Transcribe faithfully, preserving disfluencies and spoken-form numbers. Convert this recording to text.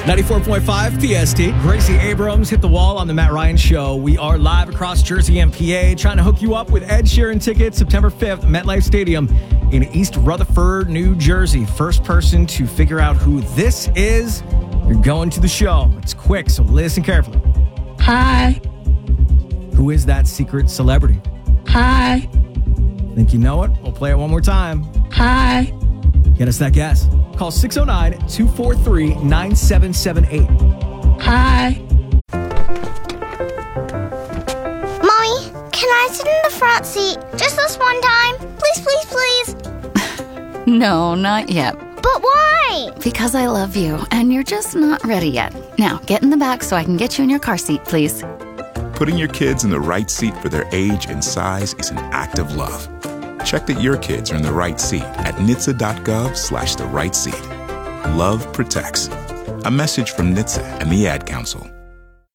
ninety-four point five P S T. Gracie Abrams hit the wall on the Matt Ryan Show. We are live across Jersey and P A, trying to hook you up with Ed Sheeran tickets September fifth, MetLife Stadium in East Rutherford, New Jersey. First person to figure out who this is, you're going to the show. It's quick, so listen carefully. Hi. Who is that secret celebrity? Hi. Think you know it? We'll play it one more time. Hi. Get us that guess. Call six oh nine, two four three, nine seven seven eight. Hi. Mommy, can I sit in the front seat just this one time? Please, please, please. No, not yet. But why? Because I love you, and you're just not ready yet. Now, get in the back so I can get you in your car seat, please. Putting your kids in the right seat for their age and size is an act of love. Check that your kids are in the right seat at N H T S A dot gov slash the right seat. Love protects. A message from N H T S A and the Ad Council.